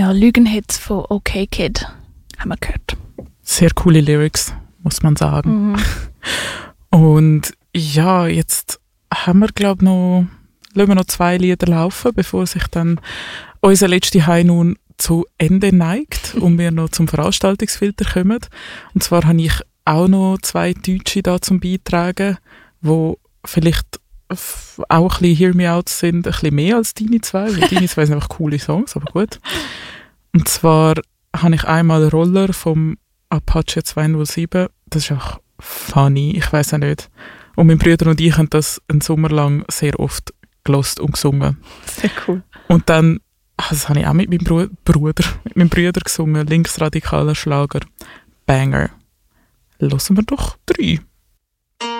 Ja, Lügenhits von OK Kid haben wir gehört. Sehr coole Lyrics, muss man sagen. Und ja, jetzt haben wir, glaube ich, lassen wir noch 2 Lieder laufen, bevor sich dann unser letzter High nun zu Ende neigt und wir noch zum Veranstaltungsfilter kommen. Und zwar habe ich auch noch 2 Deutsche da zum Beitragen, die vielleicht auch ein bisschen Hear Me Out sind, ein bisschen mehr als deine 2, weil deine 2 sind einfach coole Songs, aber gut. Und zwar habe ich einmal Roller vom Apache 207, das ist auch funny, ich weiss auch nicht. Und mein Bruder und ich haben das einen Sommer lang sehr oft gelost und gesungen. Sehr cool. Und dann, das habe ich auch mit meinem Bruder gesungen, linksradikaler Schlager, Banger. Hören wir doch 3.